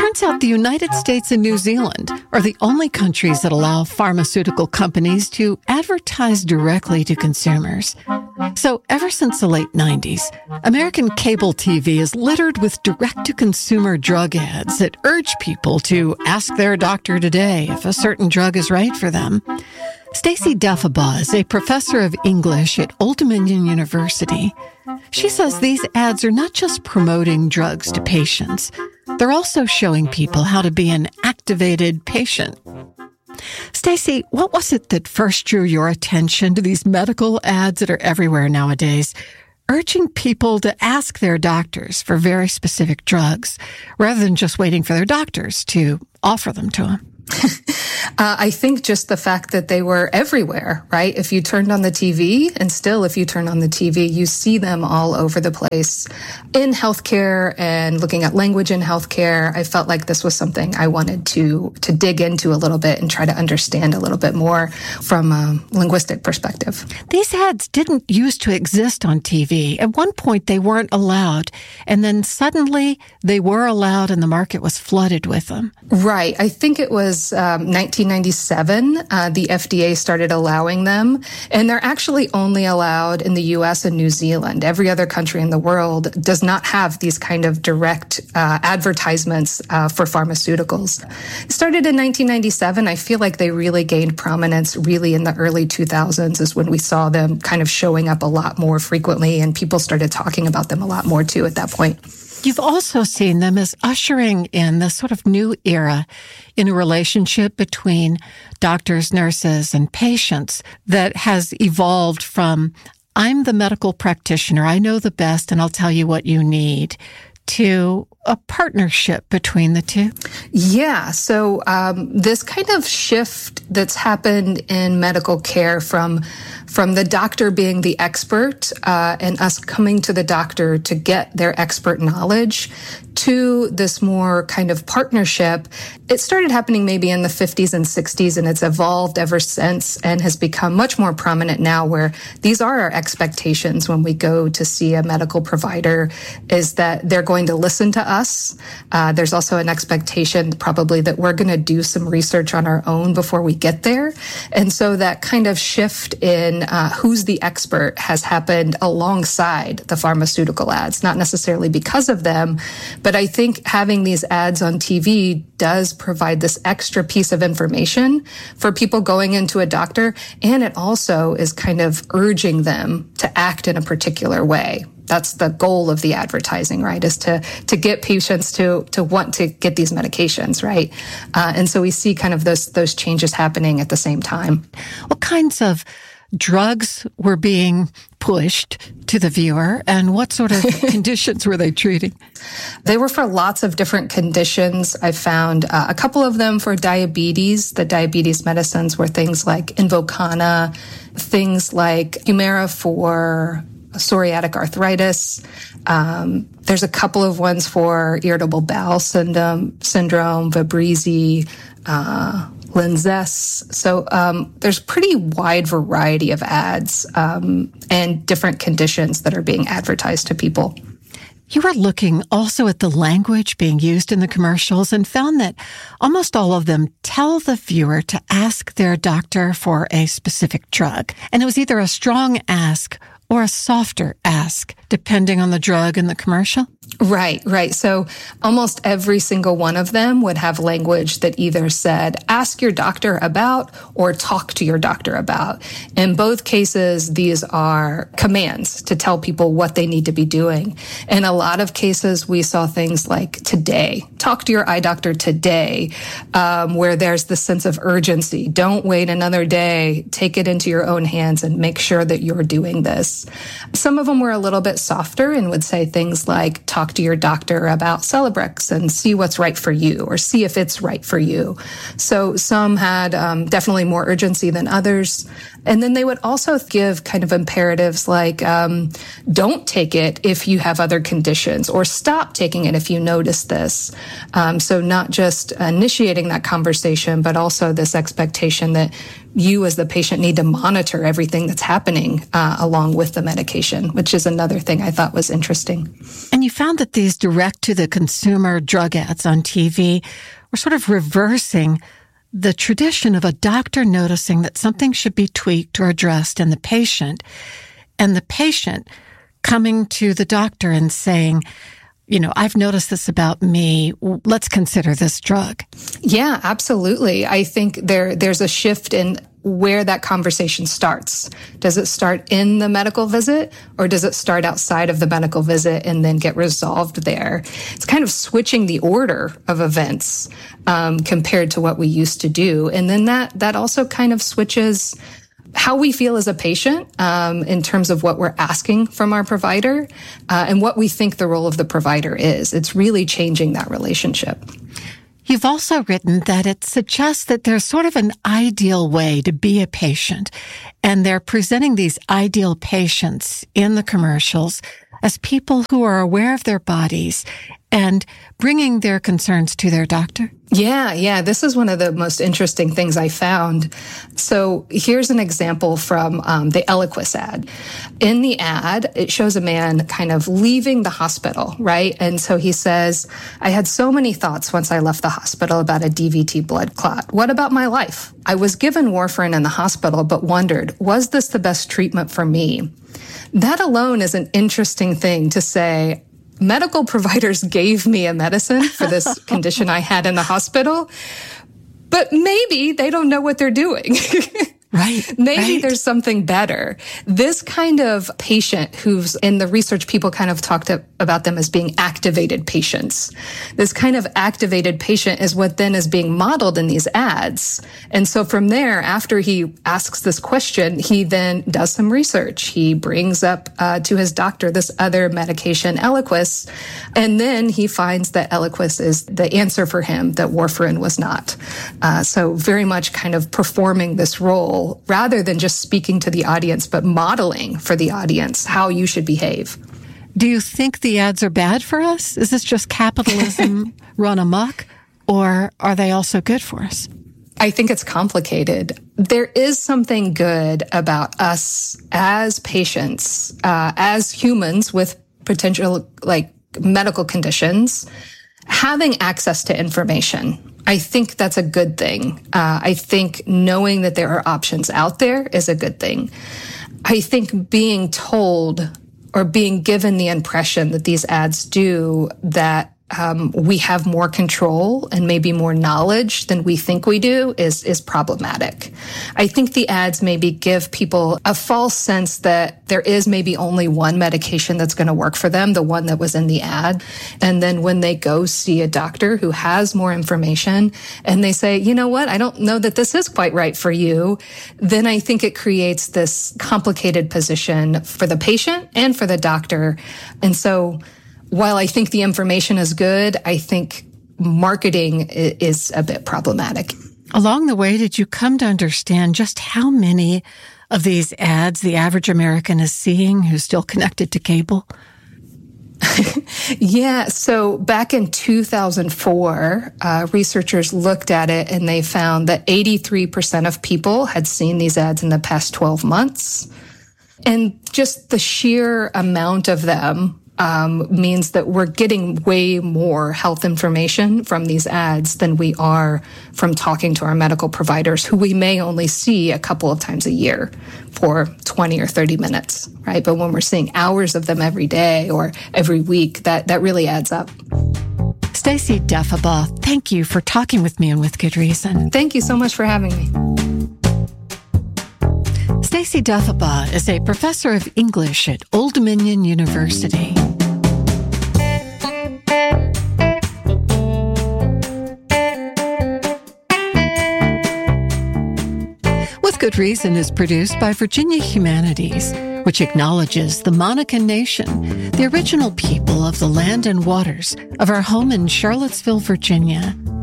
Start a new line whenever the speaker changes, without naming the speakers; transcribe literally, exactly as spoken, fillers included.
Turns out the United States and New Zealand are the only countries that allow pharmaceutical companies to advertise directly to consumers. So ever since the late nineties, American cable T V is littered with direct-to-consumer drug ads that urge people to ask their doctor today if a certain drug is right for them. Stacey Deffebaugh is a professor of English at Old Dominion University. She says these ads are not just promoting drugs to patients. They're also showing people how to be an activated patient. Stacey, what was it that first drew your attention to these medical ads that are everywhere nowadays, urging people to ask their doctors for very specific drugs, rather than just waiting for their doctors to offer them to them?
uh, I think just the fact that they were everywhere, right? If you turned on the T V, and still if you turn on the T V, you see them all over the place in healthcare and looking at language in healthcare. I felt like this was something I wanted to to dig into a little bit and try to understand a little bit more from a linguistic perspective.
These ads didn't used to exist on T V. At one point, they weren't allowed, and then suddenly they were allowed and the market was flooded with them.
Right. I think it was Um, nineteen ninety-seven, uh, the F D A started allowing them, and they're actually only allowed in the U S and New Zealand. Every other country in the world does not have these kind of direct uh, advertisements uh, for pharmaceuticals. It started in nineteen ninety-seven. I feel like they really gained prominence really in the early two thousands is when we saw them kind of showing up a lot more frequently, and people started talking about them a lot more too at that point.
You've also seen them as ushering in this sort of new era in a relationship between doctors, nurses, and patients that has evolved from, I'm the medical practitioner, I know the best, and I'll tell you what you need, to a partnership between the two?
Yeah. So um, this kind of shift that's happened in medical care from from the doctor being the expert uh, and us coming to the doctor to get their expert knowledge to this more kind of partnership, it started happening maybe in the fifties and sixties, and it's evolved ever since and has become much more prominent now, where these are our expectations when we go to see a medical provider, is that they're going to listen to us. Uh, there's also an expectation probably that we're going to do some research on our own before we get there. And so that kind of shift in uh, who's the expert has happened alongside the pharmaceutical ads, not necessarily because of them, but I think having these ads on T V does provide this extra piece of information for people going into a doctor, and it also is kind of urging them to act in a particular way. That's the goal of the advertising, right? Is to to get patients to to want to get these medications, right? Uh, and so we see kind of those those changes happening at the same time.
What kinds of drugs were being pushed to the viewer, and what sort of conditions were they treating?
They were for lots of different conditions. I found uh, a couple of them for diabetes. The diabetes medicines were things like Invokana, things like Humira for psoriatic arthritis. Um, there's a couple of ones for irritable bowel syndrome, syndrome, Vibrezzi, uh, Linzess. So um, there's pretty wide variety of ads um, and different conditions that are being advertised to people.
You were looking also at the language being used in the commercials and found that almost all of them tell the viewer to ask their doctor for a specific drug. And it was either a strong ask or a softer ask, depending on the drug in the commercial?
Right, right. So almost every single one of them would have language that either said, ask your doctor about or talk to your doctor about. In both cases, these are commands to tell people what they need to be doing. In a lot of cases, we saw things like today, talk to your eye doctor today, um, where there's this sense of urgency. Don't wait another day. Take it into your own hands and make sure that you're doing this. Some of them were a little bit softer and would say things like, talk to your doctor about Celebrex and see what's right for you, or see if it's right for you. So some had um, definitely more urgency than others. And then they would also give kind of imperatives like, um, don't take it if you have other conditions, or stop taking it if you notice this. Um, so not just initiating that conversation, but also this expectation that you as the patient need to monitor everything that's happening uh, along with the medication, which is another thing I thought was interesting.
And you found found that these direct-to-the-consumer drug ads on T V were sort of reversing the tradition of a doctor noticing that something should be tweaked or addressed in the patient, and the patient coming to the doctor and saying, you know, I've noticed this about me. Let's consider this drug.
Yeah, absolutely. I think there there's a shift in where that conversation starts. Does it start in the medical visit, or does it start outside of the medical visit and then get resolved there? It's kind of switching the order of events um, compared to what we used to do. And then that that also kind of switches how we feel as a patient um, in terms of what we're asking from our provider uh, and what we think the role of the provider is. It's really changing that relationship.
You've also written that it suggests that there's sort of an ideal way to be a patient, and they're presenting these ideal patients in the commercials as people who are aware of their bodies and bringing their concerns to their doctor.
Yeah, yeah. This is one of the most interesting things I found. So here's an example from um, the Eliquis ad. In the ad, it shows a man kind of leaving the hospital, right? And so he says, I had so many thoughts once I left the hospital about a D V T blood clot. What about my life? I was given warfarin in the hospital, but wondered, was this the best treatment for me? That alone is an interesting thing to say. Medical providers gave me a medicine for this condition I had in the hospital, but maybe they don't know what they're doing.
Right.
Maybe
right.
there's something better. This kind of patient who's in the research, people kind of talked about them as being activated patients. This kind of activated patient is what then is being modeled in these ads. And so from there, after he asks this question, he then does some research. He brings up uh, to his doctor this other medication, Eliquis, and then he finds that Eliquis is the answer for him, that warfarin was not. Uh, so very much kind of performing this role rather than just speaking to the audience, but modeling for the audience how you should behave.
Do you think the ads are bad for us? Is this just capitalism run amok, or are they also good for us?
I think it's complicated. There is something good about us as patients, uh, as humans with potential like medical conditions, having access to information. I think that's a good thing. Uh, I think knowing that there are options out there is a good thing. I think being told or being given the impression that these ads do that um, we have more control and maybe more knowledge than we think we do is is problematic. I think the ads maybe give people a false sense that there is maybe only one medication that's going to work for them, the one that was in the ad. And then when they go see a doctor who has more information and they say, you know what, I don't know that this is quite right for you, then I think it creates this complicated position for the patient and for the doctor. And so while I think the information is good, I think marketing is a bit problematic.
Along the way, did you come to understand just how many of these ads the average American is seeing who's still connected to cable?
Yeah. So back in two thousand four, uh, researchers looked at it and they found that eighty-three percent of people had seen these ads in the past twelve months. And just the sheer amount of them Um, means that we're getting way more health information from these ads than we are from talking to our medical providers, who we may only see a couple of times a year for twenty or thirty minutes, right? But when we're seeing hours of them every day or every week, that, that really adds up.
Stacey Defebaugh, thank you for talking with me and With Good Reason.
Thank you so much for having me.
Stacey Defebaugh is a professor of English at Old Dominion University. With Good Reason is produced by Virginia Humanities, which acknowledges the Monacan Nation, the original people of the land and waters of our home in Charlottesville, Virginia.